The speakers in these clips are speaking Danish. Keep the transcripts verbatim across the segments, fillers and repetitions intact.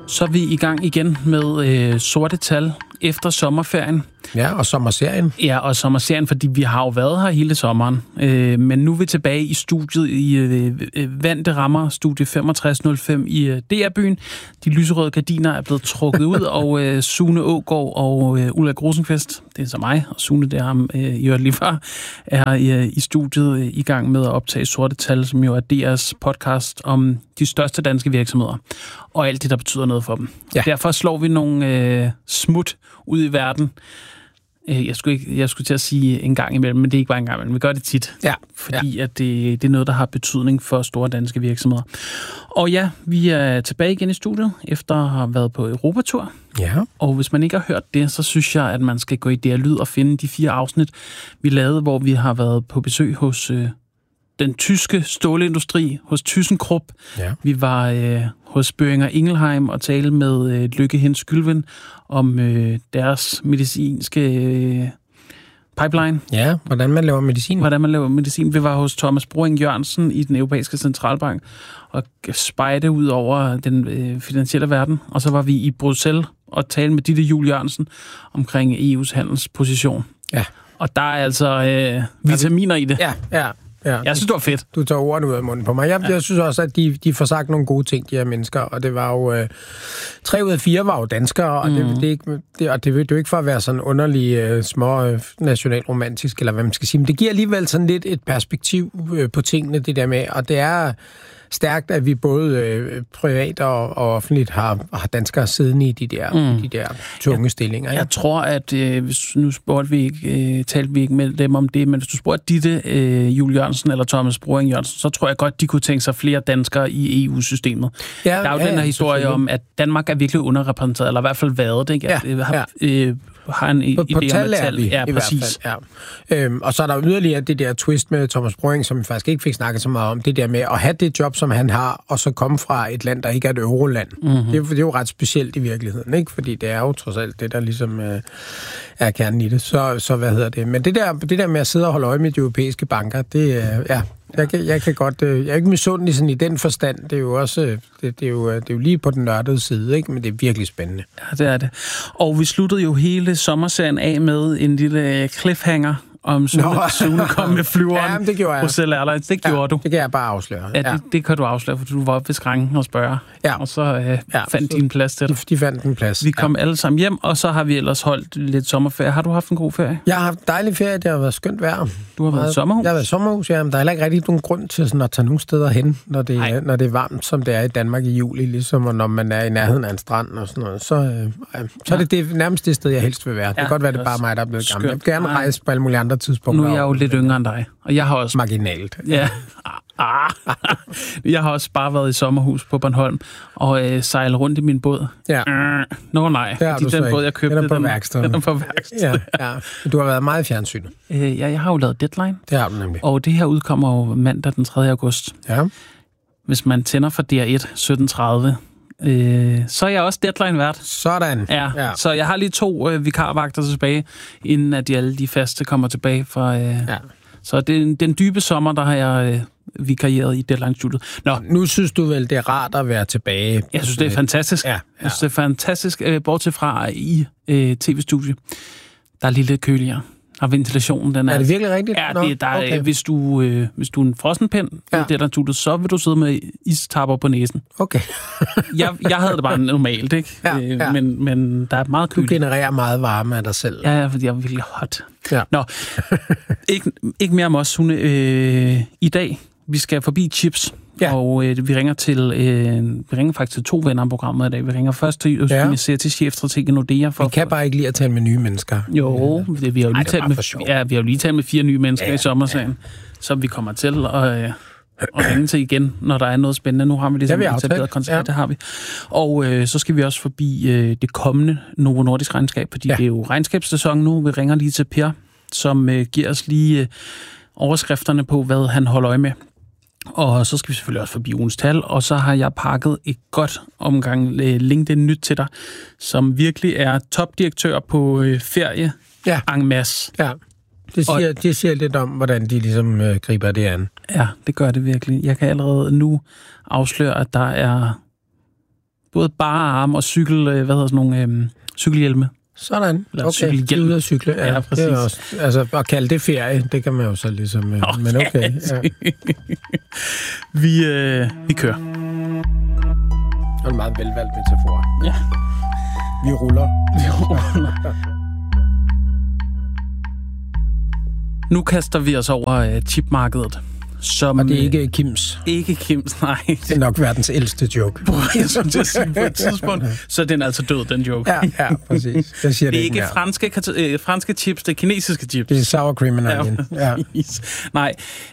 Så er vi i gang igen med øh, sorte tal efter sommerferien. Ja, og sommerserien. Ja, og sommerserien, fordi vi har jo været her hele sommeren. Øh, men nu er vi tilbage i studiet i øh, Vante Rammer, studie femogtres nul fem i øh, D R-byen. De lyserøde gardiner er blevet trukket ud, og øh, Sune Ågaard og øh, Ulrik Rosenqvist, det er så mig, og Sune, det er ham, øh, i øvrigt lige før, er øh, i studiet øh, i gang med at optage Sorte Tal, som jo er D R's podcast om de største danske virksomheder, og alt det, der betyder noget for dem. Ja. Derfor slår vi nogle øh, smut ud i verden. Jeg skulle, ikke, jeg skulle til at sige en gang imellem, men det er ikke bare en gang imellem. Vi gør det tit, ja. fordi ja. at det, det er noget, der har betydning for store danske virksomheder. Og ja, vi er tilbage igen i studiet, efter at have været på Europatur. Ja. Og hvis man ikke har hørt det, så synes jeg, at man skal gå i D R Lyd og finde de fire afsnit, vi lavede, hvor vi har været på besøg hos øh, den tyske stålindustri, hos ThyssenKrupp. Ja. Vi var øh, hos Boehringer Ingelheim og talte med øh, Lykke Hens Gylven om øh, deres medicinske øh, pipeline. Ja, hvordan man laver medicin. Hvordan man laver medicin. Vi var hos Thomas Broing Jørgensen i den europæiske centralbank og spejde ud over den øh, finansielle verden. Og så var vi i Bruxelles og talte med Ditte Juel Jørgensen omkring E U's handelsposition. Ja. Og der er altså øh, vitaminer i det. Ja, ja. Ja, jeg synes, det var fedt. Du tager ordene ud af munden på mig. Jeg, ja. jeg synes også, at de, de får sagt nogle gode ting, de her mennesker, og det var jo... Øh, tre ud af fire var jo danskere, og, mm. det, det, ikke, det, og det, det er jo ikke for at være sådan underlig øh, små øh, nationalromantisk, eller hvad man skal sige, men det giver alligevel sådan lidt et perspektiv øh, på tingene, det der med, og det er stærkt, at vi både øh, privat og, og offentligt har, har danskere siddende i de der, mm. de der tunge jeg, stillinger. Ja. Jeg tror, at øh, hvis nu spurgte vi ikke, øh, talte vi ikke med dem om det, men hvis du spurgte Ditte øh, Juel Jørgensen eller Thomas Broing Jørgensen, så tror jeg godt, de kunne tænke sig flere danskere i E U-systemet. Ja, der er jo ja, den her historie om, at Danmark er virkelig underrepræsenteret, eller i hvert fald været det, ikke? At, ja, har, øh, har en på, idé på om tal, tal. Vi, ja, i præcis. Hvert fald, ja. Øhm, og så er der yderligere det der twist med Thomas Broing, som vi faktisk ikke fik snakket så meget om, det der med at have det job, som han har, og så komme fra et land, der ikke er et euroland. Mm-hmm. Det, det er jo ret specielt i virkeligheden, ikke? Fordi det er jo trods alt det, der ligesom øh, er kernen i det. Så, så hvad hedder det? Men det der, det der med at sidde og holde øje med de europæiske banker, det er... Øh, ja, Jeg kan, jeg kan godt... Jeg er ikke misundelig sådan i den forstand. Det er jo også... Det, det, er jo, det er jo lige på den nørdede side, ikke? Men det er virkelig spændende. Ja, det er det. Og vi sluttede jo hele sommerserien af med en lille cliffhanger om Sune, Sune kom med flyveren. Ja, det gjorde jeg. Bruxelles Airlines. Det gjorde ja, du. Det kan jeg bare afsløre. Ja, det, det kan du afsløre, for du var oppe ved skranken og spørge. Ja. Og så øh, ja, fandt de en plads til dig. De, de fandt en plads. Vi kom ja. alle sammen hjem, og så har vi ellers holdt lidt sommerferie. Har du haft en god ferie? Jeg har haft dejlig ferie. Det har været skønt vejr. Du har været i sommerhus? Jeg har været i sommerhus, ja. Men der er heller ikke rigtig nogen grund til sådan at tage nogle steder hen, når det, når det er varmt, som det er i Danmark i juli. Ligesom når man er i nærheden af en strand og sådan noget. Så, øh, så er det, det nærmest det sted, jeg helst vil være. Ja, det kan godt være, det er bare mig, der er blevet gammel. Jeg vil gerne rejse på alle mulige andre tidspunkter. Nu er jeg jo lidt yngre end dig, og jeg har også... Marginalt. Ja. Ah. Jeg har også bare været i sommerhus på Bornholm og øh, sejlet rundt i min båd. Ja. Nå no, nej, det fordi den båd, jeg købte... Den er på værkstedet. Den er på værkstedet. Ja, ja. Du har været meget i fjernsynet. Øh, ja, jeg har jo lavet Deadline. Det har du nemlig. Og det her udkommer jo mandag den tredje august. Ja. Hvis man tænder for D R et sytten tredive, øh, så er jeg også Deadline-vært. Sådan. Ja, ja. Så jeg har lige to øh, vikarvagter tilbage, inden at de alle de faste kommer tilbage fra... Øh, ja. Så den, den dybe sommer, der har jeg øh, vikarieret i Deadline-studiet. Nå, nu synes du vel, det er rart at være tilbage? Jeg synes, det er fantastisk. Ja, ja. Jeg synes, det er fantastisk, øh, bortset fra i øh, tv-studie. Der er lige lidt køligere. Og ventilationen, den er... Er det virkelig rigtigt? Ja, det, der, okay. hvis, du, øh, hvis du er en frossenpind ja. i Deadline-studiet, så vil du sidde med istapper på næsen. Okay. jeg, jeg havde det bare normalt, ikke? Ja, ja. Men, men der er meget køligt. Du genererer meget varme af dig selv. Ja, ja, fordi jeg er virkelig hot. Ja. Nå, ikke, ikke mere om os, Sune. Øh, I dag, vi skal forbi Chips, ja. og øh, vi ringer til øh, vi ringer faktisk til to venner af programmet i dag. Vi ringer først til Østministeriet ja. til chefstrateg Nordea. For, vi kan bare ikke lide at tale med nye mennesker. Jo, det, vi har jo lige, Ej, talt, med, ja, vi har jo lige talt med fire nye mennesker ja, i sommerserien, ja. som vi kommer til at... Øh, og ringe til igen, når der er noget spændende. Nu har vi ligesom etableret koncept, ja. det har vi. Og øh, så skal vi også forbi øh, det kommende Novo Nordisk regnskab, fordi ja. det er jo regnskabssæson nu. Vi ringer lige til Per, som øh, giver os lige øh, overskrifterne på, hvad han holder øje med. Og så skal vi selvfølgelig også forbi ugens tal, og så har jeg pakket et godt omgang øh, LinkedIn nyt til dig, som virkelig er topdirektør på øh, ferie ja. en masse. Ja. Det siger, og, det siger lidt om, hvordan de ligesom øh, griber det an. Ja, det gør det virkelig. Jeg kan allerede nu afsløre, at der er både bare arm og cykel, øh, hvad hedder sådan nogle øh, cykelhjelme. Sådan. Eller okay, cykelhjelm. ude at cykle. Ja, ja præcis. Det er også, altså, at kalde det ferie, det kan man jo så ligesom... Øh, oh, men okay. Ja. vi, øh, vi kører. Det er en meget velvalgt metafor. Ja. Vi ruller. Vi ruller. Nu kaster vi os over øh, chipmarkedet. Som, og det er ikke Kims. Ikke Kims, nej. Det er nok verdens ældste joke. Jeg synes, jeg siger på et tidspunkt, så er den altså død, den joke. Ja, ja, præcis. Jeg siger det er det ikke franske, øh, franske chips, det er kinesiske chips. Det er sour cream and onion. Ja, ja. Nej,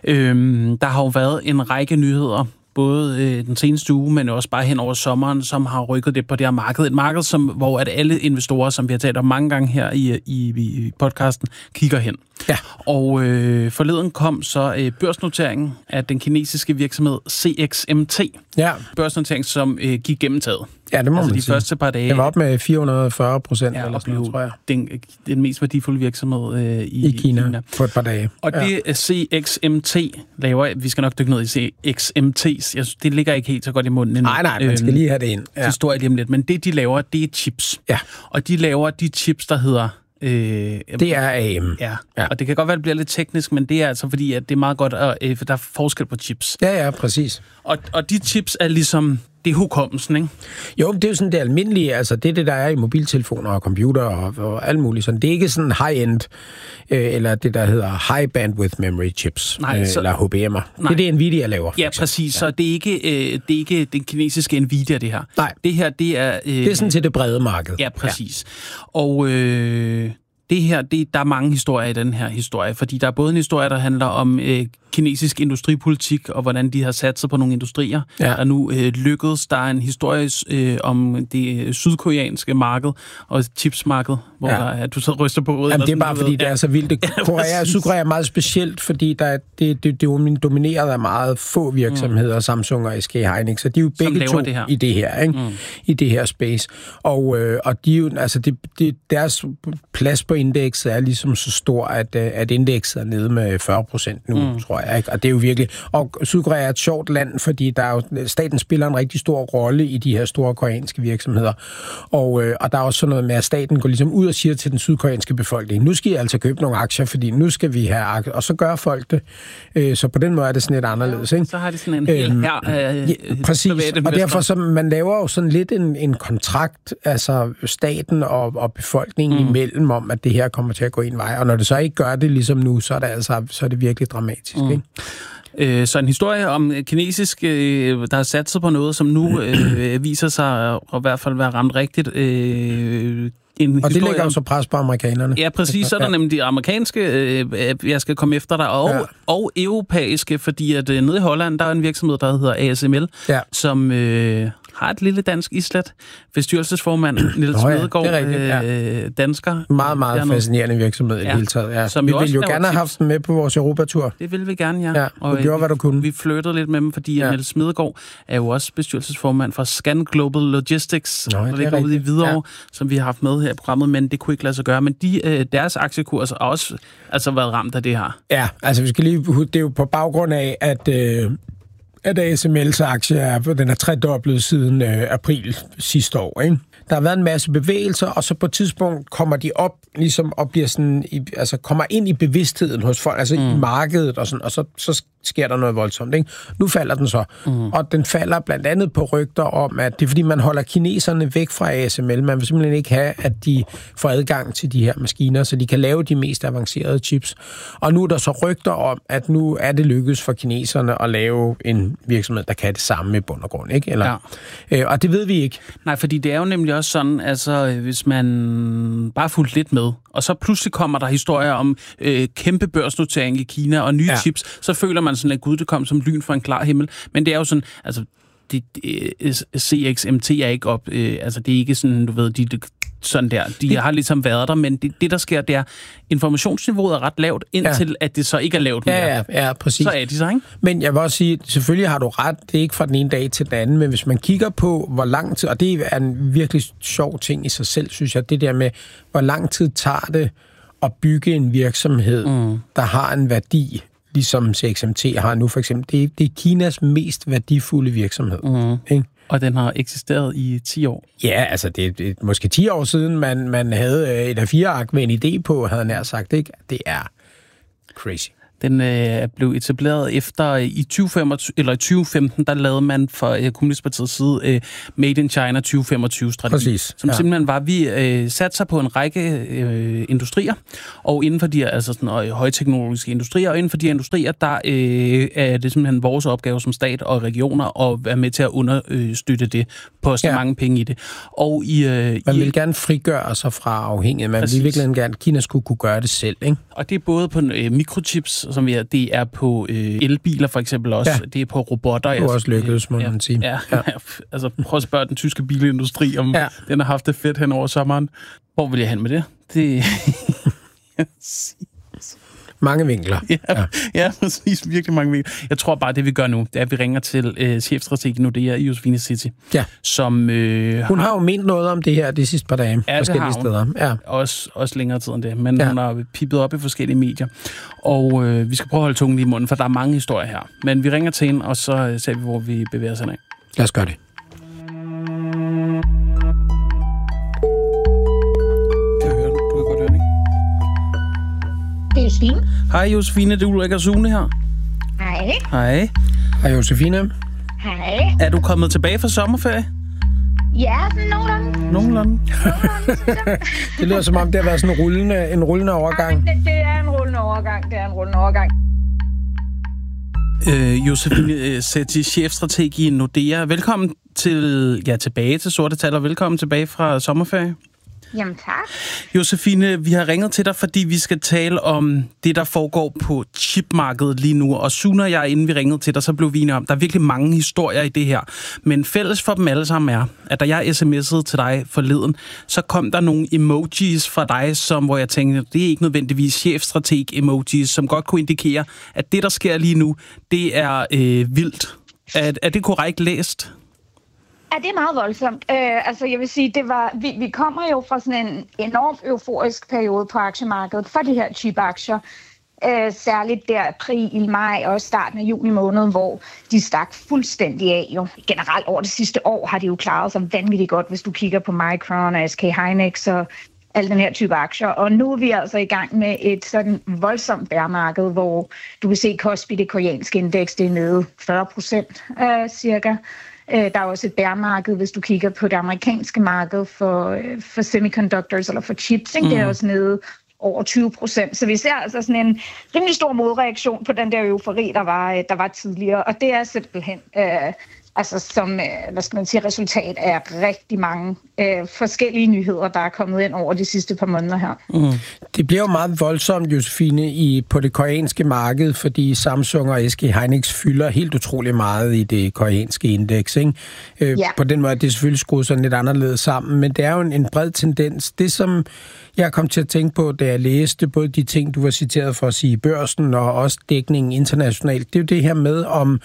øhm, der har jo været en række nyheder, både øh, den seneste uge, men også bare hen over sommeren, som har rykket det på det her marked. Et marked, som, hvor at alle investorer, som vi har talt om mange gange her i, i, i podcasten, kigger hen. Ja. Og øh, forleden kom så øh, børsnoteringen af den kinesiske virksomhed C X M T. Ja. Børsnotering, som øh, gik gennemtaget. Ja, det må altså man de sige. første par dage. Det var op med fire hundrede og fyrre procent, ja, eller sådan noget, tror jeg. Den, den mest værdifulde virksomhed øh, i, I Kina, Kina på et par dage. Og ja. det C X M T laver, vi skal nok dykke ned i C X M T's, jeg synes, det ligger ikke helt så godt i munden endnu. Nej, nej, man skal lige have det ind. Ja. Historie lige om lidt, men det, de laver, det er chips. Ja. Og de laver de chips, der hedder... Øh, det er A M. Ja. ja, og det kan godt være, at det bliver lidt teknisk, men det er altså fordi, at det er meget godt, at øh, der er forskel på chips. Ja, ja, præcis. Og, og de chips er ligesom... Det er hukommelsen, ikke? Jo, det er jo sådan det almindelige, altså det er det, der er i mobiltelefoner og computer og, og alt muligt sådan. Det er ikke sådan high-end, øh, eller det, der hedder high bandwidth memory chips, nej, øh, så, eller H B M'er. Det er det, Nvidia laver. Ja, præcis. Ja. Så det er, ikke, øh, det er ikke den kinesiske Nvidia, det her. Nej. Det her, det er... Øh, det er sådan til det brede marked. Ja, præcis. Ja. Og... Øh, Det her, det, der er mange historier i den her historie, fordi der er både en historie, der handler om øh, kinesisk industripolitik, og hvordan de har satset på nogle industrier, ja. der nu øh, lykkedes. Der er en historie øh, om det sydkoreanske marked og chipsmarked, hvor ja. der er, du så ryster på hovedet. Jamen, det er bare, fordi det er så vildt. Korea og Sydkorea er meget specielt, fordi der er, det, det, det er domineret af meget få virksomheder, mm. Samsung og S K Hynix, så de er jo begge to det i det her, ikke? Mm. I det her space. Og, øh, og de er jo, altså, det, det, deres plads på indekset er ligesom så stor, at, at indekset er nede med fyrre procent nu, mm. tror jeg. Ikke? Og det er jo virkelig... Og Sydkorea er et sjovt land, fordi der er jo, staten spiller en rigtig stor rolle i de her store koreanske virksomheder. Og, øh, og der er også sådan noget med, at staten går ligesom ud og siger til den sydkoreanske befolkning, nu skal I altså købe nogle aktier, fordi nu skal vi have aktier. Og så gør folk det. Øh, så på den måde er det sådan lidt anderledes. Ikke? Så har de sådan en hel øhm, her øh, ja, præcis. Og derfor så man laver jo sådan lidt en, en kontrakt, altså staten og, og befolkningen mm. imellem om, at det her kommer til at gå en vej. Og når det så ikke gør det ligesom nu, så er det, altså, så er det virkelig dramatisk. Mm. Ikke? Øh, så en historie om kinesisk, øh, der har sat sig på noget, som nu øh, viser sig at i hvert fald være ramt rigtigt. Øh, En og det lægger jo så pres på amerikanerne. Ja, præcis. Så er der ja. nemlig de amerikanske, øh, jeg skal komme efter dig, og, ja. og europæiske, fordi at øh, nede i Holland, der er en virksomhed, der hedder A S M L, ja. som øh, har et lille dansk islet. Bestyrelsesformand Niels Smedegaard, ja, øh, dansker. Meget, meget dernede. Fascinerende virksomhed ja. i det hele taget. Ja. Vi ville jo gerne have haft dem med på vores Europatur. Det ville vi gerne, ja. ja og du gjorde, hvad du kunne. Vi flyttede lidt med dem, fordi ja. Niels Smedegaard er jo også bestyrelsesformand for Scan Global Logistics, Nå, der ligger ude i Hvidovre, ja. som vi har haft med her i programmet, men det kunne ikke lade sig gøre. Men de, øh, deres aktiekurs har også altså været ramt af det her. Ja, altså vi skal lige, det er jo på baggrund af, at, øh, at A S M L's aktie er, den er tredoblet siden øh, april sidste år, ikke? Der har været en masse bevægelser, og så på et tidspunkt kommer de op, ligesom, og bliver sådan, i, altså kommer ind i bevidstheden hos folk, altså mm. i markedet, og, sådan, og så, så sker der noget voldsomt, ikke? Nu falder den så. Mm. Og den falder blandt andet på rygter om, at det er fordi, man holder kineserne væk fra A S M L. Man vil simpelthen ikke have, at de får adgang til de her maskiner, så de kan lave de mest avancerede chips. Og nu er der så rygter om, at nu er det lykkedes for kineserne at lave en virksomhed, der kan det samme i bund og grund, ikke? Eller, ja. øh, og det ved vi ikke. Nej, fordi det er jo nemlig også sådan, altså hvis man bare fulgte lidt med, og så pludselig kommer der historier om øh, kæmpe børsnotering i Kina og nye ja. chips, så føler man sådan, at gud, det kom som lyn fra en klar himmel. Men det er jo sådan, altså det, det, C X M T er ikke op, øh, altså det er ikke sådan, du ved, de, de sådan der. De det, har ligesom været der, men det, det der sker, det er, informationsniveauet er ret lavt, indtil ja. at det så ikke er lavt mere. Ja, ja, ja, præcis. Så er de så, ikke? Men jeg vil også sige, selvfølgelig har du ret, det er ikke fra den ene dag til den anden, men hvis man kigger på, hvor lang tid, og det er en virkelig sjov ting i sig selv, synes jeg, det der med, hvor lang tid tager det at bygge en virksomhed, mm. der har en værdi, ligesom C X M T har nu for eksempel. Det er, det er Kinas mest værdifulde virksomhed. Mm. Ikke? Og den har eksisteret i ti år? Ja, altså det er måske ti år siden, man, man havde et A fire ark med en idé på, havde nær sagt, ikke? Det er crazy. Den øh, blev etableret efter i tyve femogtyve, eller i tyve femten, der lavede man fra øh, Kommunistpartiets side øh, Made in China tyve femogtyve-strategi. Præcis. Som ja. simpelthen var, vi øh, satte sig på en række øh, industrier, og inden for de altså sådan, øh, højteknologiske industrier, og inden for de industrier, der øh, er det simpelthen vores opgave som stat og regioner at være med til at understøtte det, på så ja. mange penge i det. Og i, øh, man i, vil gerne frigøre sig fra afhængighed. Man vil virkelig gerne, Kina skulle kunne gøre det selv, ikke? Og det er både på øh, mikrochips, som er, det er på øh, elbiler for eksempel også, ja. det er på robotter. Det er også lykkedes, må ja, man sige. Ja, ja. altså prøv at spørge den tyske bilindustri, om ja. den har haft det fedt hen over sommeren. Hvor vil jeg hen med det? Det mange vinkler. Ja, ja. ja, præcis. Virkelig mange vinkler. Jeg tror bare, det vi gør nu, det er, at vi ringer til øh, chefstrateg i Nordea i Josefine City. Ja. Som, øh, hun har jo ment noget om det her de sidste par dage. Ja, forskellige steder. Ja. Også, også længere tid end det. Men ja. hun har pippet op i forskellige medier. Og øh, vi skal prøve at holde tungen i munden, for der er mange historier her. Men vi ringer til hende, og så øh, ser vi, hvor vi bevæger os hen af. Lad os gøre det. Det er Josefine. Hej Josefine, det er Ulrik og Sune her. Hej. Hej. Hej Josefine. Hej. Er du kommet tilbage fra sommerferie? Ja, sådan nogenlunde. Nogenlunde. Det lyder som om, det har været sådan en rullende, en rullende overgang. Ja, det, det er en rullende overgang. Det er en rullende overgang. Øh, Josefine City, chefstrateg i Nordea. Velkommen til, ja, tilbage til Sorte Tal, og velkommen tilbage fra sommerferie. Jamen tak. Josefine, vi har ringet til dig, fordi vi skal tale om det, der foregår på chipmarkedet lige nu. Og Sune og jeg, inden vi ringede til dig, så blev vi enige om, der er virkelig mange historier i det her. Men fælles for dem alle sammen er, at da jeg sms'ede til dig forleden, så kom der nogle emojis fra dig, som, hvor jeg tænkte, det er ikke nødvendigvis chefstrateg-emojis, som godt kunne indikere, at det, der sker lige nu, det er øh, vildt. Er, er det korrekt læst? Ja, det er meget voldsomt. Uh, altså, jeg vil sige, det var, vi, vi kommer jo fra sådan en enormt euforisk periode på aktiemarkedet for de her chip-aktier. Uh, særligt der april, maj og starten af juni måned, hvor de stak fuldstændig af. Jo. Generelt over det sidste år har de jo klaret sig vanvittigt godt, hvis du kigger på Micron og S K Hynix og alle den her type aktier. Og nu er vi altså i gang med et sådan voldsomt bærmarked, hvor du kan se Kospi, det koreanske indeks, det er nede fyrre procent uh, cirka. Der er også et bærmarked, hvis du kigger på det amerikanske marked for, for semiconductors eller for chips. Mm. Det er også nede over tyve procent. Så vi ser altså sådan en rimelig stor modreaktion på den der eufori, der var, der var tidligere. Og det er simpelthen øh, altså som hvad skal man sige, resultat af rigtig mange øh, forskellige nyheder, der er kommet ind over de sidste par måneder her. Mm. Det bliver jo meget voldsomt, Josefine, i, på det koreanske marked, fordi Samsung og S K Hynix fylder helt utrolig meget i det koreanske indeks. Ikke? Øh, ja. På den måde er det selvfølgelig skruet sådan lidt anderledes sammen, men det er jo en, en bred tendens. Det, som jeg kom til at tænke på, da jeg læste både de ting, du var citeret for at sige i børsen, og også dækningen internationalt, det er jo det her med, om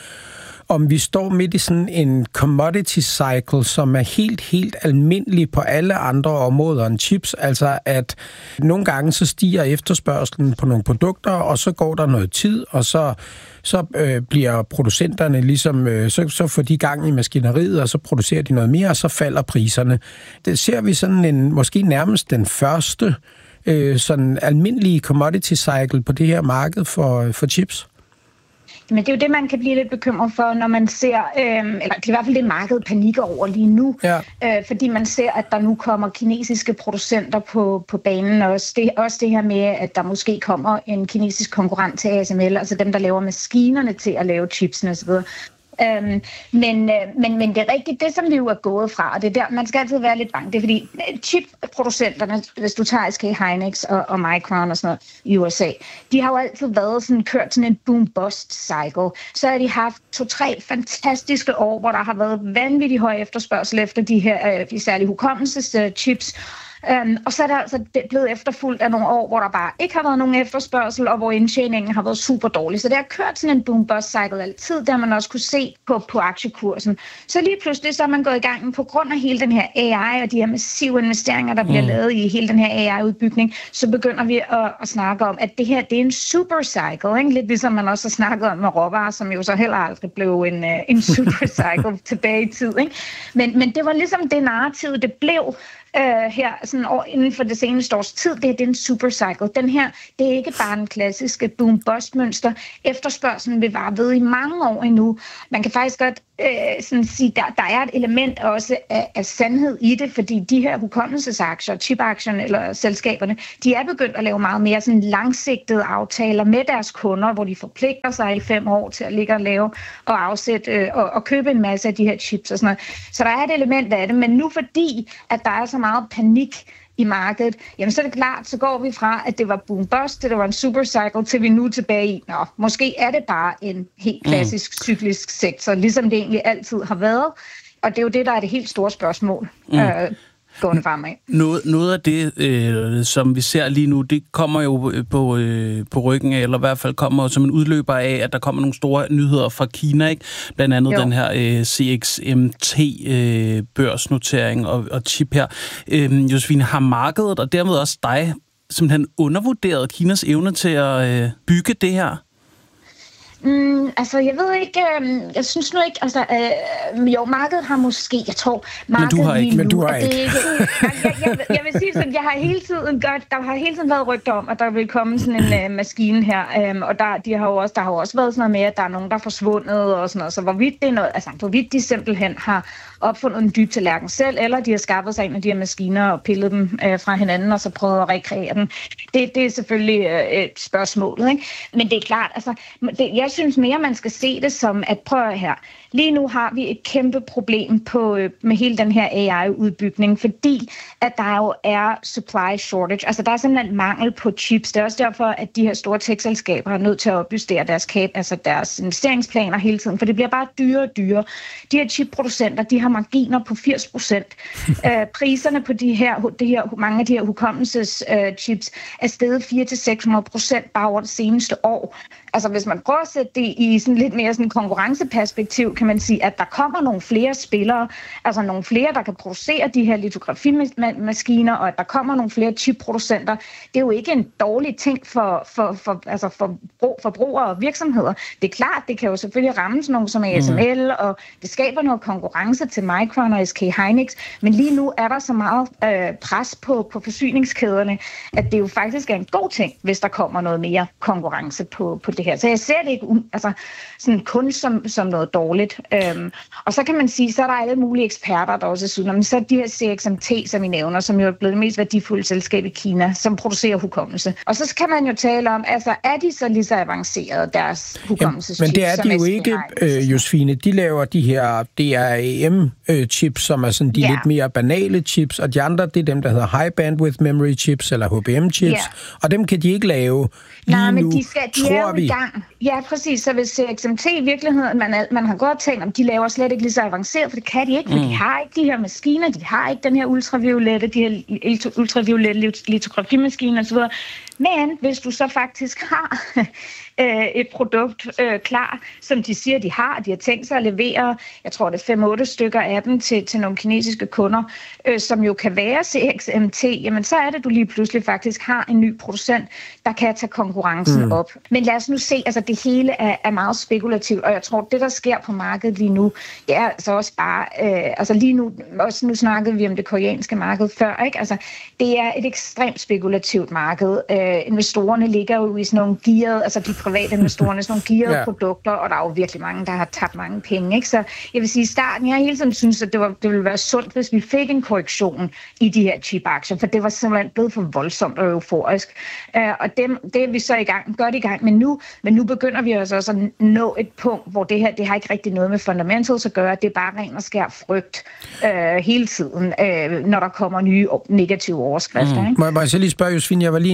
om vi står midt i sådan en commodity cycle, som er helt, helt almindelig på alle andre områder end chips. Altså at nogle gange så stiger efterspørgselen på nogle produkter, og så går der noget tid, og så, så øh, bliver producenterne ligesom, øh, så, så får de gang i maskineriet, og så producerer de noget mere, og så falder priserne. Det ser vi sådan en, måske nærmest den første øh, sådan almindelige commodity cycle på det her marked for, for chips. Men det er jo det, man kan blive lidt bekymret for, når man ser, øh, eller det er i hvert fald det markedet panikker over lige nu, ja. øh, fordi man ser, at der nu kommer kinesiske producenter på, på banen også. Det er også det her med, at der måske kommer en kinesisk konkurrent til A S M L, altså dem, der laver maskinerne til at lave chipsene osv. Øhm, men, men, men det er rigtigt, det som vi jo er gået fra, og det er der, man skal altid være lidt bange, det er fordi chip-producenterne, hvis du tager S K Hynix og, og Micron og sådan noget i U S A, de har jo altid været sådan, kørt sådan en boom-bust cycle. Så har de haft to-tre fantastiske år, hvor der har været vanvittig høj efterspørgsel efter de her, de særlige hukommelses-chips, Um, og så er der altså blevet efterfulgt af nogle år, hvor der bare ikke har været nogen efterspørgsel, og hvor indtjeningen har været super dårlig. Så det har kørt sådan en boom-bust-cycle altid, der man også kunne se på, på aktiekursen. Så lige pludselig så er man gået i gang på grund af hele den her A I og de her massive investeringer, der bliver mm. lavet i hele den her A I-udbygning, så begynder vi at, at snakke om, at det her det er en super-cycle, ikke? Lidt ligesom man også har snakket om med råvarer, som jo så heller aldrig blev en, uh, en super-cycle tilbage i tid. Ikke? Men, men det var ligesom det narrativ, det blev Uh, her sådan år, inden for det seneste års tid, det er den supercycle. Den her, det er ikke bare en klassiske boom-bust-mønster. Efterspørgselen vil vare ved i mange år endnu. Man kan faktisk godt uh, sådan sige, der, der er et element også af, af sandhed i det, fordi de her hukommelsesaktier, chipaktierne eller selskaberne, de er begyndt at lave meget mere sådan langsigtede aftaler med deres kunder, hvor de forpligter sig i fem år til at ligge og lave og afsætte uh, og, og købe en masse af de her chips og sådan noget. Så der er et element af det, men nu fordi, at der er så meget panik i markedet, jamen så er det klart, så går vi fra, at det var boom-bust, det var en supercycle, til vi nu er tilbage i, nå, måske er det bare en helt klassisk mm. cyklisk sektor, ligesom det egentlig altid har været. Og det er jo det, der er det helt store spørgsmål. Mm. Øh, gående fremad. Noget, noget af det, øh, som vi ser lige nu, det kommer jo på, øh, på ryggen af, eller i hvert fald kommer som en udløber af, at der kommer nogle store nyheder fra Kina, ikke? Blandt andet jo. Den her øh, C X M T-børsnotering øh, og, og chip her. Øh, Josefine, har markedet, og dermed også dig, simpelthen undervurderet Kinas evne til at øh, bygge det her? Mm, altså, jeg ved ikke, øh, jeg synes nu ikke, altså, øh, jo, markedet har måske, jeg tror, markedet men du har ikke, lige men du har nu, ikke. Det, jeg, jeg, jeg, jeg vil sige sådan, jeg har hele tiden godt, der har hele tiden været rygter om, at der vil komme sådan en øh, maskine her, øh, og der, de har jo også, der har jo også været sådan noget med, at der er nogen, der er forsvundet og sådan noget, så hvorvidt det er noget, altså, hvorvidt de simpelthen har opfundet en dyb tallerken selv, eller de har skaffet sig en af de her maskiner og pillet dem øh, fra hinanden, og så prøvet at rekreere den. Det, det er selvfølgelig øh, et spørgsmål, ikke? Men det er klart, altså, det, jeg synes mere, man skal se det som, at prøv her, lige nu har vi et kæmpe problem på, øh, med hele den her A I-udbygning, fordi at der jo er supply shortage, altså der er simpelthen mangel på chips. Det er også derfor, at de her store tech-selskaber er nødt til at opjustere deres cap, altså deres investeringsplaner hele tiden, for det bliver bare dyrere og dyrere. De her chipproducenter, de har marginer på firs procent. uh, priserne på de her, de her, mange af de her hukommelseschips uh, er steget fire til seks hundrede procent bare over det seneste år. Altså hvis man prøver at sætte det i sådan lidt mere sådan konkurrenceperspektiv, kan man sige, at der kommer nogle flere spillere, altså nogle flere, der kan producere de her litografimaskiner, og at der kommer nogle flere chipproducenter. Det er jo ikke en dårlig ting for, for, for, altså for forbrugere og virksomheder. Det er klart, det kan jo selvfølgelig ramme sådan nogle som A S M L, mm. og det skaber noget konkurrence til Micron og S K Hynix, men lige nu er der så meget øh, pres på, på forsyningskæderne, at det jo faktisk er en god ting, hvis der kommer noget mere konkurrence på, på det her. Så jeg ser det ikke altså, sådan kun som, som noget dårligt. Øhm, og så kan man sige, så er der alle mulige eksperter, der også synes, men så er de her C X M T, som I nævner, som jo er blevet det mest værdifulde selskab i Kina, som producerer hukommelse. Og så kan man jo tale om, altså er de så lige så avancerede, deres hukommelseschips? Men det er de jo ikke, øh, Josefine. De laver de her D R A M-chips, som er sådan de ja. lidt mere banale chips, og de andre, det er dem, der hedder High Bandwidth Memory Chips, eller H B M-chips, ja. og dem kan de ikke lave lige Nej, men nu, de, skal, de er jo i gang. Ja, præcis. Så hvis C X M T i virkeligheden, man, man har godt tænkt om, de laver slet ikke lige så avanceret, for det kan de ikke, for mm. de har ikke de her maskiner, de har ikke den her ultraviolette, de her ultraviolette litografimaskiner osv. Men hvis du så faktisk har et produkt øh, klar, som de siger, de har, de har tænkt sig at levere, jeg tror det er fem otte stykker af dem til, til nogle kinesiske kunder, øh, som jo kan være C X M T, jamen så er det, du lige pludselig faktisk har en ny producent, der kan tage konkurrencen mm. op. Men lad os nu se, altså det hele er, er meget spekulativt, og jeg tror, det der sker på markedet lige nu, det er altså også bare, øh, altså lige nu, også nu snakkede vi om det koreanske marked før, ikke? Altså det er et ekstremt spekulativt marked. Øh, investorerne ligger jo i sådan nogle gearede, altså de private investorerne, sådan nogle gearede ja. produkter, og der er jo virkelig mange, der har tabt mange penge, ikke? Så jeg vil sige, i starten, jeg har hele tiden synes, at det, var, det ville være sundt, hvis vi fik en korrektion i de her chip-aktier, for det var simpelthen blevet for voldsomt og euforisk. Uh, og det, det er vi så i gang, godt i gang med nu, men nu begynder vi altså også at nå et punkt, hvor det her, det har ikke rigtig noget med fundamentals at gøre, det er bare ren og skær frygt uh, hele tiden, uh, når der kommer nye negative overskrifter. Mm. Ikke? Må, må jeg så lige spørge, Josefine, jeg var lige inde og kigge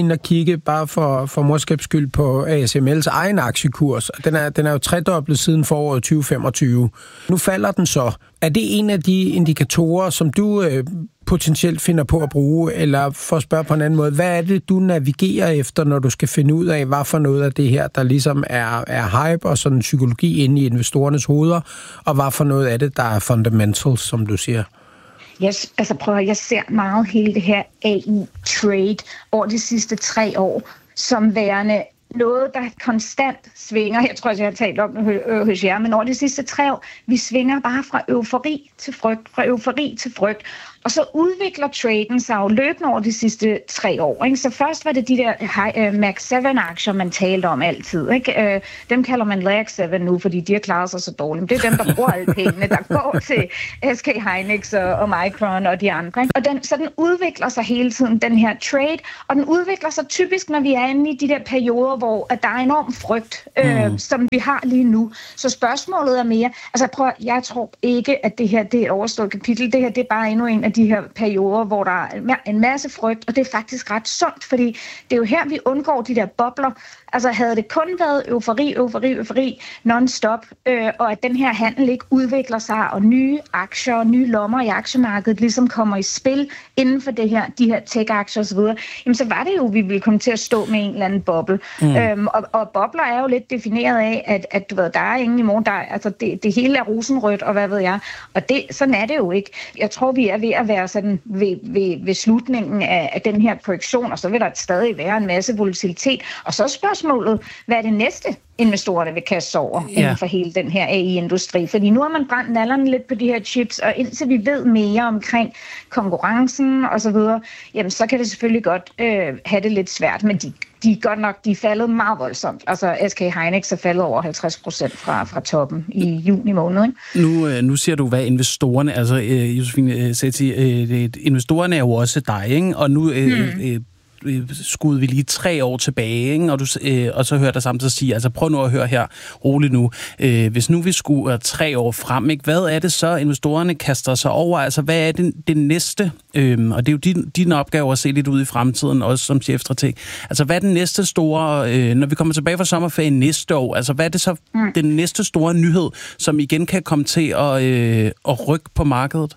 kigge bare for, for morskabs skyld på A S M L's egen aktiekurs. Den er, den er jo tredoblet siden foråret tyve femogtyve. Nu falder den så. Er det en af de indikatorer, som du øh, potentielt finder på at bruge, eller for at spørge på en anden måde, hvad er det, du navigerer efter, når du skal finde ud af, hvad for noget af det her, der ligesom er, er hype og sådan psykologi inde i investorernes hoveder, og hvad for noget af det, der er fundamentals, som du siger? Yes, altså prøv at, jeg ser meget hele det her A I-trade over de sidste tre år, som værende noget, der konstant svinger. Jeg tror, jeg har talt om det hos jer, men over de sidste tre år, vi svinger bare fra eufori til frygt, fra eufori til frygt. Og så udvikler traden sig jo løbende over de sidste tre år. Ikke? Så først var det de der uh, Mag syv aktier, man talte om altid. Ikke? Uh, dem kalder man Lag syv nu, fordi de har klaret sig så dårligt. Det er dem, der bruger alle pengene, der går til S K Hynix og, og Micron og de andre. Ikke? Og den, så den udvikler sig hele tiden, den her trade. Og den udvikler sig typisk, når vi er inde i de der perioder, hvor at der er enorm frygt, øh, mm. som vi har lige nu. Så spørgsmålet er mere... Altså prøv, jeg tror ikke, at det her det er et overstået kapitel. Det her det er bare endnu en af de her perioder, hvor der er en masse frygt, og det er faktisk ret sundt, fordi det er jo her, vi undgår de der bobler. Altså havde det kun været eufori, eufori, eufori non-stop, øh, og at den her handel ikke udvikler sig, og nye aktier og nye lommer i aktiemarkedet ligesom kommer i spil inden for det her, de her tech-aktier osv., jamen så var det jo, vi ville komme til at stå med en eller anden boble. Mm. Øhm, og, og bobler er jo lidt defineret af, at, at du ved, der er ingen i morgen, der er, altså det, det hele er rosenrødt, og hvad ved jeg. Og det, sådan er det jo ikke. Jeg tror, vi er ved at være sådan ved, ved, ved slutningen af, af den her projektion, og så vil der stadig være en masse volatilitet. Og så spørgsmålet, hvad er det næste, investorerne vil kaste sig over ja. inden for hele den her A I-industri? Fordi nu har man brændt nallerne lidt på de her chips, og indtil vi ved mere omkring konkurrencen og så videre, jamen så kan det selvfølgelig godt øh, have det lidt svært, men de, de er godt nok, de er faldet meget voldsomt. Altså S K Hynix er faldet over halvtreds procent fra, fra toppen i juni måned. Ikke? Nu, øh, nu siger du, hvad investorerne, altså øh, Josefine øh, Sethi, øh, investorerne er jo også dig, ikke? Og nu... Øh, hmm. øh, skudde vi lige tre år tilbage, ikke? Og, du, øh, og så hører der samtidig sige, altså prøv nu at høre her, roligt nu, øh, hvis nu vi skuer tre år frem, ikke? Hvad er det så, investorerne kaster sig over? Altså hvad er det, det næste? Øh, og det er jo din, din opgave at se lidt ud i fremtiden, også som chefstrateg. Altså hvad er den næste store, øh, når vi kommer tilbage fra sommerferien næste år, altså hvad er det så mm. den næste store nyhed, som igen kan komme til at, øh, at rykke på markedet?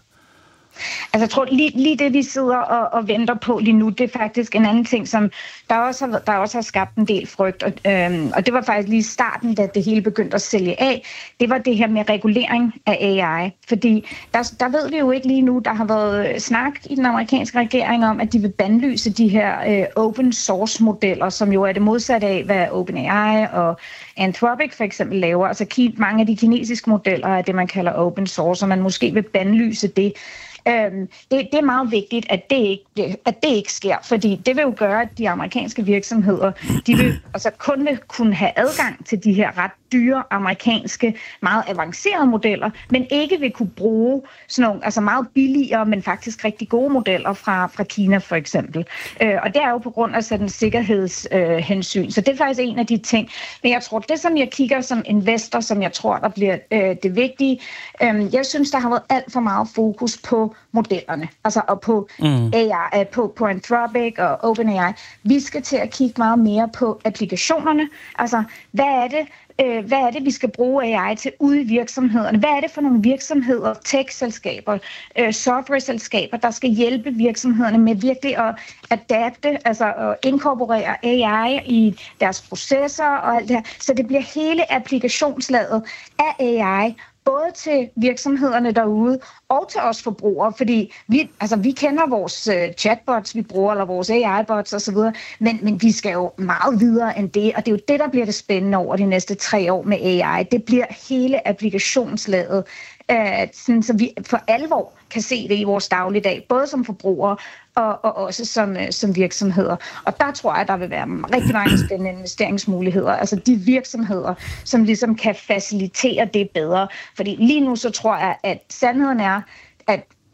Altså jeg tror lige, lige det, vi sidder og, og venter på lige nu, det er faktisk en anden ting, som der også har, der også har skabt en del frygt. Og, øhm, og det var faktisk lige starten, da det hele begyndte at sælge af. Det var det her med regulering af A I. Fordi der, der ved vi jo ikke lige nu, der har været snak i den amerikanske regering om, at de vil bandlyse de her øh, open source modeller, som jo er det modsatte af, hvad OpenAI og Anthropic for eksempel laver. Altså mange af de kinesiske modeller er det, man kalder open source, og man måske vil bandlyse det. Øhm, det, det er meget vigtigt, at det, ikke, at det ikke sker, fordi det vil jo gøre, at de amerikanske virksomheder, de vil altså kun vil kunne have adgang til de her ret dyre amerikanske, meget avancerede modeller, men ikke vil kunne bruge sådan nogle altså meget billigere, men faktisk rigtig gode modeller fra, fra Kina for eksempel. Øh, og det er jo på grund af sådan sikkerhedshensyn. Øh, så det er faktisk en af de ting. Men jeg tror, det som jeg kigger som investor, som jeg tror, der bliver øh, det vigtige, øh, jeg synes, der har været alt for meget fokus på modellerne, altså og på mm. A I, på, på Anthropic og OpenAI. Vi skal til at kigge meget mere på applikationerne. Altså, hvad er det, øh, hvad er det, vi skal bruge A I til ude i virksomhederne? Hvad er det for nogle virksomheder, tech-selskaber, øh, software-selskaber, der skal hjælpe virksomhederne med virkelig at adapte, altså at inkorporere A I i deres processer og alt det her, så det bliver hele applikationslaget af A I, både til virksomhederne derude og til os forbrugere, fordi vi, altså, vi kender vores uh, chatbots, vi bruger, eller vores A I-bots osv., men, men vi skal jo meget videre end det, og det er jo det, der bliver det spændende over de næste tre år med A I. Det bliver hele applikationslaget, uh, sådan, så vi for alvor kan se det i vores dagligdag, både som forbrugere og, og også som, uh, som virksomheder. Og der tror jeg, der vil være rigtig mange spændende investeringsmuligheder. Altså de virksomheder, som ligesom kan facilitere det bedre. Fordi lige nu så tror jeg, at sandheden er, at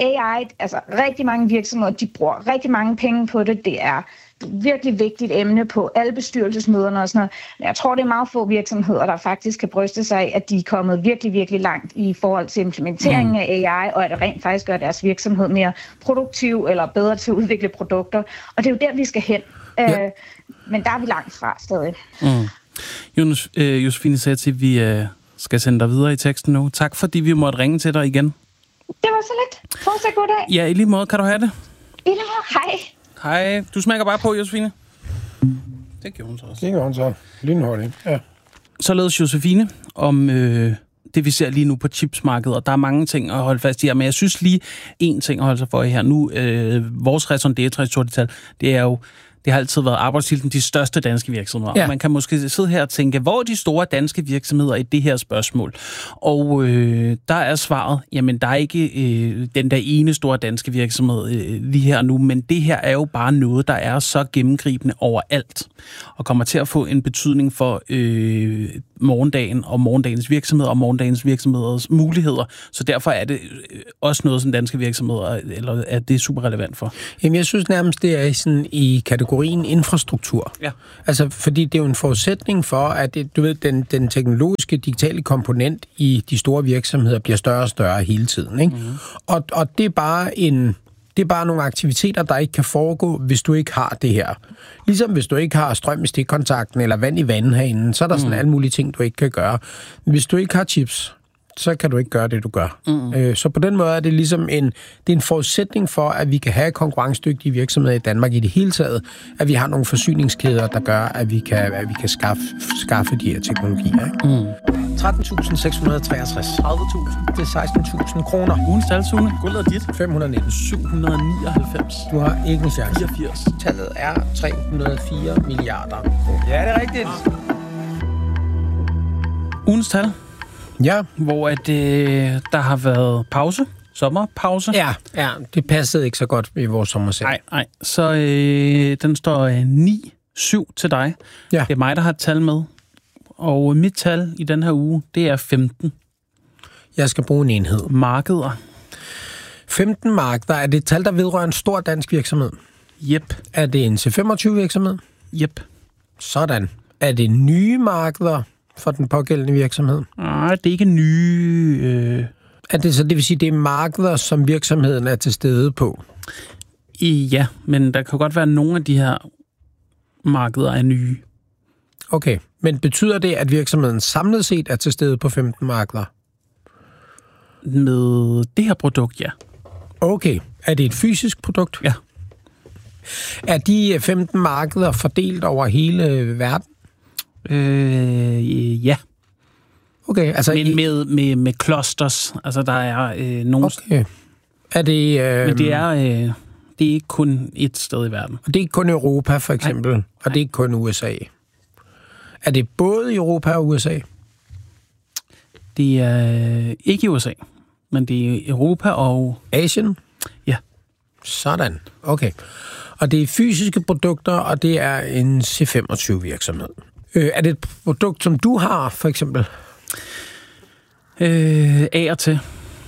A I, altså rigtig mange virksomheder, de bruger rigtig mange penge på det. Det er et virkelig vigtigt emne på alle bestyrelsesmøderne og sådan noget. Men jeg tror, det er meget få virksomheder, der faktisk kan bryste sig af, at de er kommet virkelig, virkelig langt i forhold til implementeringen mm. af A I, og at det rent faktisk gør deres virksomhed mere produktiv eller bedre til at udvikle produkter. Og det er jo der, vi skal hen. Ja. Øh, men der er vi langt fra stadig. Mm. Jonas, øh, Josefine sagde til, at vi øh, skal sende dig videre i teksten nu. Tak, fordi vi måtte ringe til dig igen. Det var så lidt. Fortsæt god dag. Ja, i lige måde. Kan du have det? I lige måde. Hej. Hej. Du smækker bare på, Josefine. Det gjorde hun så også. Det gjorde hun så. Lynhurtigt, ja. Således Josefine om øh, det, vi ser lige nu på chipsmarkedet, og der er mange ting at holde fast i her, men jeg synes lige en ting at holde sig for her nu. Øh, vores raison d'être i Sortital, det er jo det har altid været arbejdshilden de største danske virksomheder. Ja. Man kan måske sidde her og tænke, hvor er de store danske virksomheder i det her spørgsmål? Og øh, der er svaret, jamen der er ikke øh, den der ene store danske virksomhed øh, lige her nu, men det her er jo bare noget, der er så gennemgribende overalt, og kommer til at få en betydning for øh, morgendagen og morgendagens virksomheder og morgendagens virksomheders muligheder. Så derfor er det øh, også noget, som danske virksomheder, eller er det super relevant for? Jamen jeg synes nærmest, det er sådan i kategorien infrastruktur. Ja. Altså, fordi det er jo en forudsætning for, at det, du ved, den, den teknologiske, digitale komponent i de store virksomheder bliver større og større hele tiden. Ikke? Mm-hmm. Og, og det er bare en... Det er bare nogle aktiviteter, der ikke kan foregå, hvis du ikke har det her. Ligesom hvis du ikke har strøm i stikkontakten eller vand i vandhanen, så er der sådan mm. alle mulige ting, du ikke kan gøre. Hvis du ikke har chips, så kan du ikke gøre det, du gør. Mm. Øh, så på den måde er det ligesom en, det er en forudsætning for, at vi kan have konkurrencedygtige virksomheder i Danmark i det hele taget, at vi har nogle forsyningskæder, der gør, at vi kan, at vi kan skaffe, skaffe de her teknologier. Mm. tretten tusind seks hundrede og treogtres. tredive tusind. Det er seksten tusind kroner. Ugens tal, Sune. Guldet er dit. fem hundrede og nitten. syv hundrede og nioghalvfems. Du har ikke en chance. fireogfirs. Tallet er tre hundrede og fire milliarder kroner. Ja, det er rigtigt. Ugens tal. Ja. Hvor at, øh, der har været pause. Sommerpause. Ja, ja, det passede ikke så godt i vores sommersæt. Nej, nej. Så øh, den står øh, ni syv til dig. Ja. Det er mig, der har et tal med. Og mit tal i den her uge, det er femten. Jeg skal bruge en enhed. Markeder. femten markeder. Er det et tal, der vedrører en stor dansk virksomhed? Yep. Er det en C femogtyve virksomhed? Yep. Sådan. Er det nye markeder for den pågældende virksomhed? Nej, det er ikke nye... Øh... Er det så, det vil sige, det er markeder, som virksomheden er til stede på? Ja, men der kan godt være, at nogle af de her markeder er nye. Okay, men betyder det, at virksomheden samlet set er til stede på femten markeder? Med det her produkt, ja. Okay. Er det et fysisk produkt? Ja. Er de femten markeder fordelt over hele verden? Øh, ja. Okay, altså... Men med, med, med clusters. Altså, der er øh, nogle... Okay. Er det... Øh... Men det er, øh, det er ikke kun et sted i verden. Og det er ikke kun Europa, for eksempel? Nej. Og det er ikke kun U S A? Er det både Europa og U S A? Det er ikke i U S A, men det er Europa og... Asien? Ja. Sådan, okay. Og det er fysiske produkter, og det er en C femogtyve virksomhed. Øh, er det et produkt, som du har, for eksempel? Øh, af og til.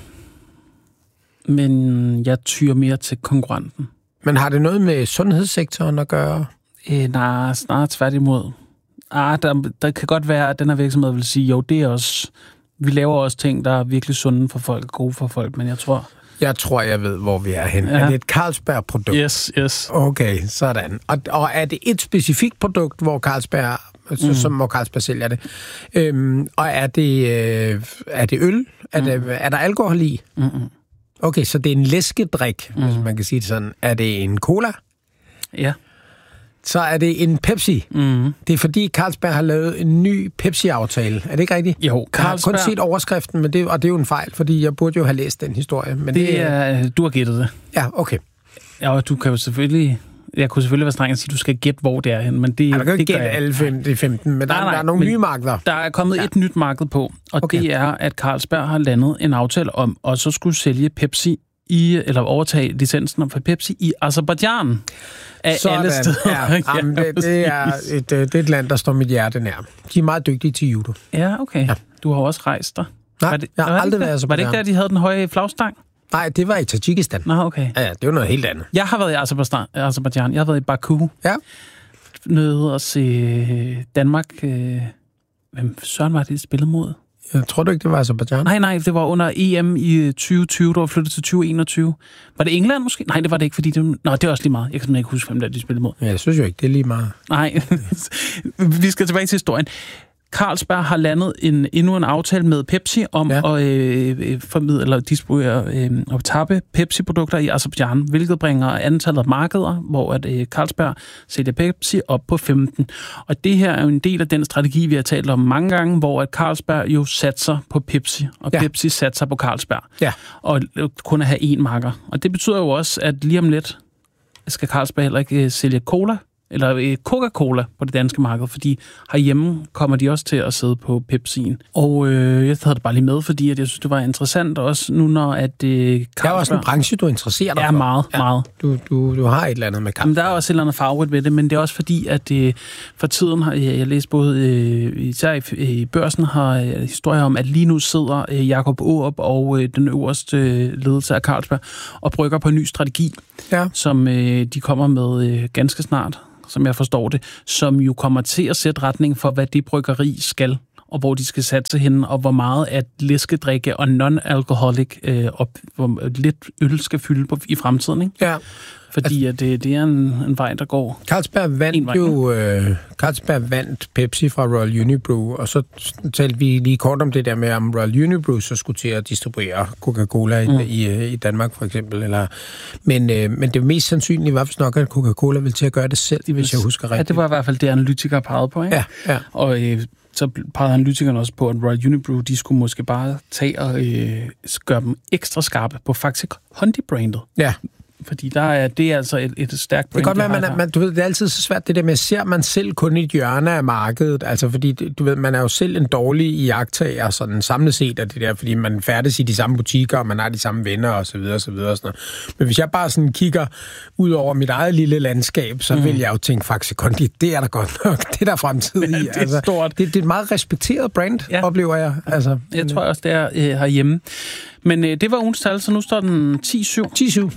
Men jeg tyrer mere til konkurrenten. Men har det noget med sundhedssektoren at gøre? Øh, nej, snart tværtimod. Ah, der, der kan godt være, at den her virksomhed vil sige, jo, det er også... Vi laver også ting, der er virkelig sunde for folk, gode for folk, men jeg tror... Jeg tror, jeg ved, hvor vi er hen. Ja. Er det et Carlsberg-produkt? Yes, yes. Okay, sådan. Og, og er det et specifikt produkt, hvor Carlsberg, mm. som hvor Carlsberg sælger det? Øhm, og er det, øh, er det øl? Er, mm. det, er der alkohol i? Mm-mm. Okay, så det er en læskedrik, mm. hvis man kan sige det sådan. Er det en cola? Ja. Så er det en Pepsi. Mm. Det er fordi Carlsberg har lavet en ny Pepsi-aftale. Er det ikke rigtigt? Jo, Carlsberg... Jeg har kun set overskriften, men det, og det er jo en fejl, fordi jeg burde jo have læst den historie. Men det, det er... Du har gættet det. Ja, okay. Ja, og du kan jo selvfølgelig... Jeg kunne selvfølgelig være streng at sige, at du skal gætte, hvor det er hen, men det... Ja, man kan jo ikke gætte alle fem, de femten, men nej, der, nej, der er nogle nye markeder. Der er kommet ja. et nyt marked på, og okay. det er, at Carlsberg har landet en aftale om, og så skulle sælge Pepsi i, eller overtage licensen for Pepsi i Aserbajdsjan. Af Sådan. alle steder. Ja, jamen, det, det, er et, det er et land, der står mit hjerte nær. De er meget dygtige til judo. Ja, okay. Ja. Du har også rejst der. Nej, det, jeg har aldrig været så. Var det ikke der, de havde den høje flagstang? Nej, det var i Tajikistan. Nå, okay. Ja, ja, det var noget helt andet. Jeg har været i Aserbajdsjan. Jeg har været i Baku. Ja. Nede og se Danmark. Øh, hvem søren var det, de spillede mod? Jeg tror du ikke, det var Aserbajdsjan? Nej, nej, det var under E M i tyve tyve, der var flyttet til tyve enogtyve. Var det England måske? Nej, det var det ikke, fordi det... Nå, det er også lige meget. Jeg kan ikke huske, hvem der de spillede mod. Ja, jeg synes jo ikke, det er lige meget. Nej, vi skal tilbage til historien. Carlsberg har landet en, endnu en aftale med Pepsi om ja. at øh, formidle eller distribuere øh, og tappe Pepsi-produkter i Aserbajdsjan, hvilket bringer antallet af markeder, hvor at, øh, Carlsberg sælger Pepsi op på femten. Og det her er jo en del af den strategi, vi har talt om mange gange, hvor at Carlsberg jo satser på Pepsi, og ja. Pepsi satser på Carlsberg. Ja. Og kun at have én marker. Og det betyder jo også, at lige om lidt skal Carlsberg heller ikke øh, sælge cola, eller Coca-Cola på det danske marked, fordi herhjemme kommer de også til at sidde på Pepsi'en. Og øh, jeg havde det bare lige med, fordi at jeg synes, det var interessant også nu, når at øh, Carlsberg... Der er også en branche, du interesserer dig for. Ja, meget, ja, meget. Du, du, du har et eller andet med Carlsberg. Jamen, der er også et eller andet favorit ved det, men det er også fordi, at øh, for tiden har jeg, jeg læst både, øh, især i, i børsen, har øh, historier om, at lige nu sidder øh, Jacob Aarup og øh, den øverste øh, ledelse af Carlsberg og brygger på en ny strategi, ja. som øh, de kommer med øh, ganske snart, som jeg forstår det, som jo kommer til at sætte retning for, hvad det bryggeri skal, og hvor de skal satse henne, og hvor meget at læskedrikke og non-alcoholic øh, og hvor lidt øl skal fylde på i fremtiden, ikke? Ja. Fordi at det, det er en, en vej, der går. Carlsberg vandt vej, jo øh, Carlsberg vandt Pepsi fra Royal Unibrew, og så talte vi lige kort om det der med, om Royal Unibrew så skulle til at distribuere Coca-Cola mm. i, i, i Danmark for eksempel. Eller, men, øh, men det mest sandsynlige var vist nok, at Coca-Cola ville til at gøre det selv, de hvis jeg husker rigtigt. Ja, det var i hvert fald det, analytikere pegede på, ikke? Ja, ja. Og øh, så pegede analytikerne også på, at Royal Unibrew, de skulle måske bare tage og øh, gøre dem ekstra skarpe på faktisk Hondi-brandet. Ja. Fordi der er, det er altså et, et stærkt brand. Det kan godt være, man, man, du ved, det er altid så svært det der med, ser man selv kun et hjørne af markedet, altså fordi, du ved, man er jo selv en dårlig iagttager, sådan samlet set af det der, fordi man færdes i de samme butikker, og man har de samme venner, og så videre, og så videre, og sådan noget. Men hvis jeg bare sådan kigger ud over mit eget lille landskab, så mm. vil jeg jo tænke, faktisk, Kondi, det er der godt nok, det er der fremtid i. Ja, det er altså, stort. Det, det er et meget respekteret brand, ja. oplever jeg. Altså, jeg men, tror også, det er øh, herhjemme. Men øh, det var ugens tal, så nu står den ti syv. ti syv.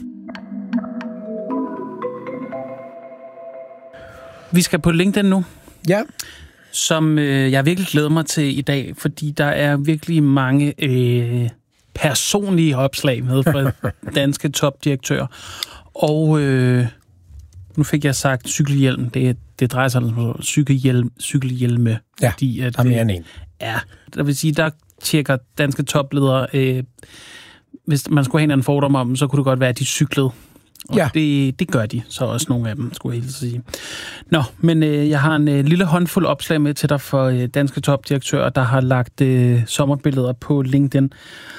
Vi skal på LinkedIn nu. Ja. Som øh, jeg virkelig glæder mig til i dag, fordi der er virkelig mange øh, personlige opslag med fra danske topdirektører. Og øh, nu fik jeg sagt cykelhjelm. Det, det drejer sig om cykelhjelm, cykelhjelme. Ja, fordi, at, der er mere end en. Ja, der vil sige, der tjekker danske topledere. Øh, hvis man skulle have en fordom om dem, så kunne det godt være, at de cyklede. Og ja. det, det gør de, så også nogle af dem, skulle jeg helt sige. Nå, men øh, jeg har en øh, lille håndfuld opslag med til dig for øh, danske topdirektører, der har lagt øh, sommerbilleder på LinkedIn.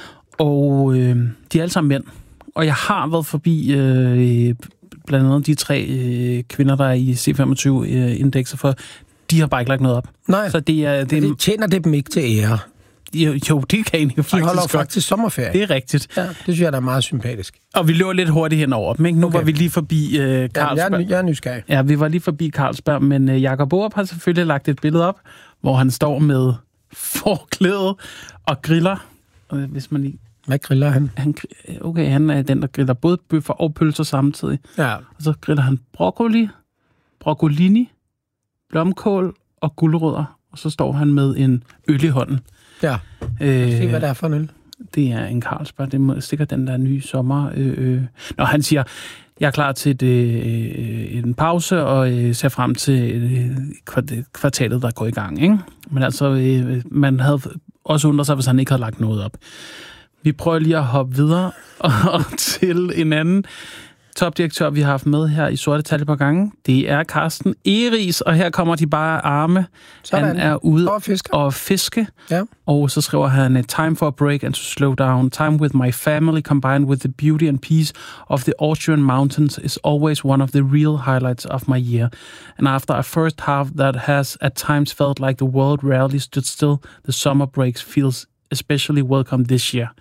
Og øh, de er alle sammen mænd. Og jeg har været forbi øh, blandt andet de tre øh, kvinder, der er i C femogtyve-indekset, øh, for de har bare ikke lagt noget op. Nej, så det, er, det, det tjener det dem ikke til ære. Jo, jo, det kan egentlig faktisk. De holder faktisk sommerferie. Det er rigtigt. Ja, det synes jeg, der er meget sympatisk. Og vi løber lidt hurtigt henover dem, ikke? Nu okay. var vi lige forbi øh, Carlsberg. Ja, jeg, er, jeg er nysgerrig. Ja, vi var lige forbi Carlsberg, men øh, Jacob Aarup har selvfølgelig lagt et billede op, hvor han står med forklæde og griller. Øh, hvis man lige... Hvad griller han? han? Okay, han er den, der griller både bøffer og pølser samtidig. Ja. Og så griller han broccoli, broccolini, blomkål og gulerødder. Og så står han med en øl i hånden. Ja, øh, se hvad det er for en øl. Det er en Carlsberg. Det er sikkert den der nye sommer. Øh, øh. Nå, han siger, jeg er klar til et, øh, en pause, og øh, ser frem til øh, kvartalet, der går i gang. Ikke? Men altså, øh, man havde også undret sig, hvis han ikke havde lagt noget op. Vi prøver lige at hoppe videre og, og til en anden topdirektør, vi har haft med her i Sorte Tal på gange. Det er Carsten Egeriis, og her kommer de bare arme. Sådan. Han er ude og fiske. Og, fiske. Ja. Og så skriver han, time for a break and to slow down. Time with my family combined with the beauty and peace of the Austrian mountains is always one of the real highlights of my year. And after a first half that has at times felt like the world rarely stood still, the summer breaks feels especially welcome this year.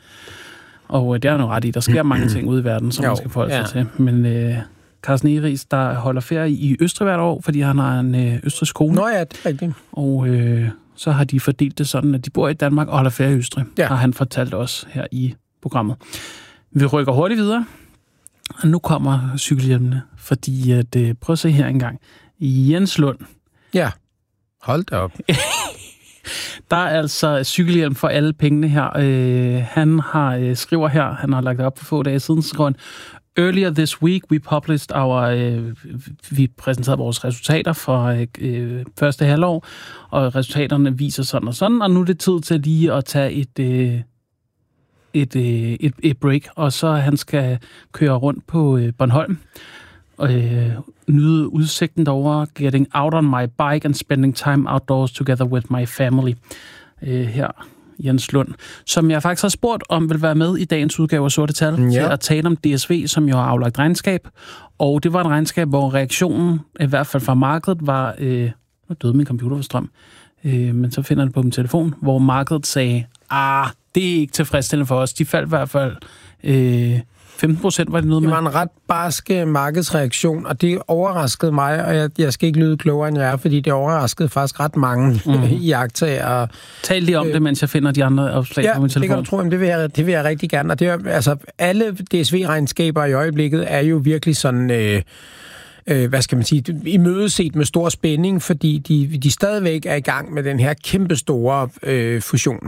Og det er jo ret i. Der sker mange ting ude i verden, som jo, man skal forholde sig ja. til. Men øh, Carsten Egeriis, der holder ferie i Østrig hvert år, fordi han har en øh, østrigsk kone. Nå ja, det er rigtigt. Og øh, så har de fordelt det sådan, at de bor i Danmark og holder ferie i Østrig. Ja. Har han fortalt os her i programmet. Vi rykker hurtigt videre, og nu kommer cykelhjelmene, fordi at, øh, prøv at se her engang. Jens Lund. Ja, hold da op. Der er altså cykelhjelm for alle pengene her. Øh, han har øh, skriver her, han har lagt det op for få dage siden, skriver han, Earlier this week, we published our, øh, vi præsenterede vores resultater for øh, første halvår, og resultaterne viser sådan og sådan, og nu er det tid til lige at tage et, øh, et, øh, et, et break, og så han skal køre rundt på øh, Bornholm, og øh, nyde udsigten derovre, getting out on my bike and spending time outdoors together with my family. Øh, her Jens Lund, som jeg faktisk har spurgt om, vil være med i dagens udgave af Sorte Tal, ja. Til at tale om D S V, som jo har aflagt regnskab. Og det var et regnskab, hvor reaktionen, i hvert fald fra markedet, var... Øh, nu døde min computer for strøm, øh, men så finder jeg det på min telefon, hvor markedet sagde, ah, det er ikke tilfredsstillende for os. De faldt i hvert fald... Øh, femten procent var det noget med. Det var en ret barsk markedsreaktion, og det overraskede mig, og jeg, jeg skal ikke lyde klogere, end jeg er, fordi det overraskede faktisk ret mange mm. iagttagere. Tal lige om øh, det, mens jeg finder de andre opslag ja, på min telefon. det kan du tro, det vil jeg, det vil jeg rigtig gerne. Og det er, altså, alle D S V-regnskaber i øjeblikket er jo virkelig sådan... Øh, øh, hvad skal man sige, imødeset med stor spænding, fordi de, de stadigvæk er i gang med den her kæmpe store øh, fusion